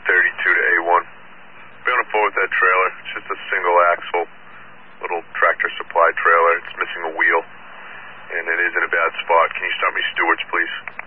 to A1. Be on a boat with that trailer. It's just a single axle, little tractor supply trailer. It's missing a wheel, and it is in a bad spot. Can you start me Stewart's, please?